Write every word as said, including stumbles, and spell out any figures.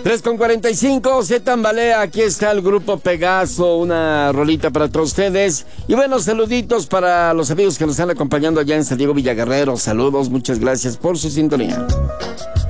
tres con cuarenta y cinco, se tambalea, aquí está el grupo Pegaso, una rolita para todos ustedes. Y bueno, saluditos para los amigos que nos están acompañando allá en San Diego Villaguerrero. Saludos, muchas gracias por su sintonía.